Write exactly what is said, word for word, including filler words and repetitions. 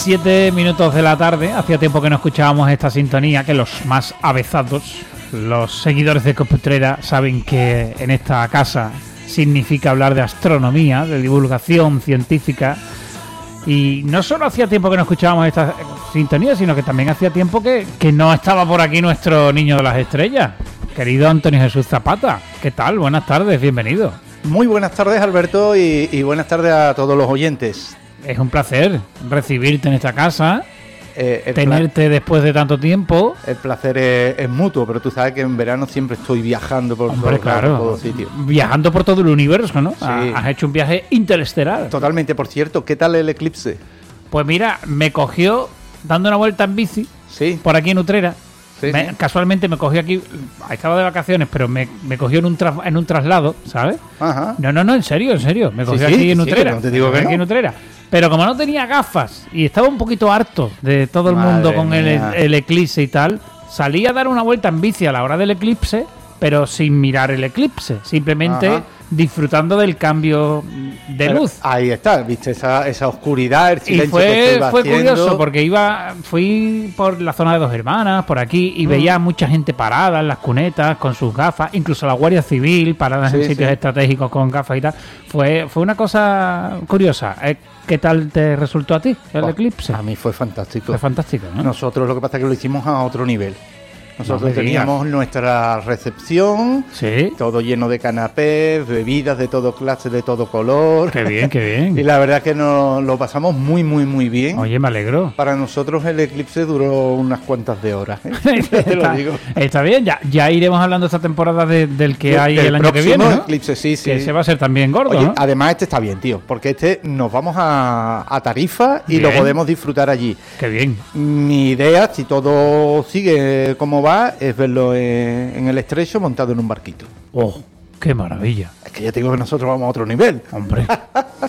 Siete minutos de la tarde, hacía tiempo que no escuchábamos esta sintonía, que los más avezados, los seguidores de Cope Utrera, saben que en esta casa significa hablar de astronomía, de divulgación científica, y no solo hacía tiempo que no escuchábamos esta sintonía, sino que también hacía tiempo que, que no estaba por aquí nuestro niño de las estrellas, querido Antonio Jesús Zapata. ¿Qué tal? Buenas tardes, bienvenido. Muy buenas tardes, Alberto, y, y buenas tardes a todos los oyentes. Es un placer recibirte en esta casa, eh, tenerte después de tanto tiempo. El placer es, es mutuo, pero tú sabes que en verano siempre estoy viajando por, Hombre, por, claro, por todos sitios. Viajando por todo el universo, ¿no? Sí. Has hecho un viaje interestelar. Totalmente, por cierto, ¿qué tal el eclipse? Pues mira, me cogió dando una vuelta en bici, Sí. por aquí en Utrera. Sí, Me- sí. Casualmente me cogió aquí, estaba de vacaciones, pero me, me cogió en un, tras- en un traslado, ¿sabes? Ajá. No, no, no, en serio, en serio. Me Sí, cogió sí, aquí en sí, Utrera. que no te digo me que cogió aquí no. en Utrera. Pero como no tenía gafas y estaba un poquito harto de todo el Madre mundo con el, mía. el eclipse y tal, salí a dar una vuelta en bici a la hora del eclipse, pero sin mirar el eclipse, simplemente Ajá. disfrutando del cambio de Pero luz. Ahí está, viste esa, esa oscuridad, el Y silencio que fue, estoy fue batiendo. curioso porque iba, fui por la zona de Dos Hermanas, por aquí, y Mm. veía mucha gente parada en las cunetas con sus gafas, incluso la Guardia Civil parada en Sí, sitios sí. estratégicos con gafas y tal. Fue, fue una cosa curiosa. Eh, ¿Qué tal te resultó a ti el Oh, eclipse? A mí fue fantástico. Fue fantástico, ¿no? Nosotros lo que pasa es que lo hicimos a otro nivel. Nosotros No me teníamos nuestra recepción, Sí, todo lleno de canapés, bebidas de todo clase, de todo color. qué bien, qué bien. Y la verdad es que nos lo pasamos muy, muy, muy bien. Oye, me alegro. Para nosotros el eclipse duró unas cuantas de horas, ¿eh? Te lo está, digo. está bien, ya, ya iremos hablando esta temporada de- del que hay Del el año que próximo viene, ¿no? eclipse, sí, sí. Que se va a ser también gordo, Oye, ¿no? además este está bien, tío, porque este nos vamos a, a Tarifa y Bien. lo podemos disfrutar allí. Qué bien. Mi idea, si todo sigue como va, es verlo en, en el estrecho montado en un barquito. Oh, qué maravilla. Es que ya te digo que nosotros vamos a otro nivel. Hombre,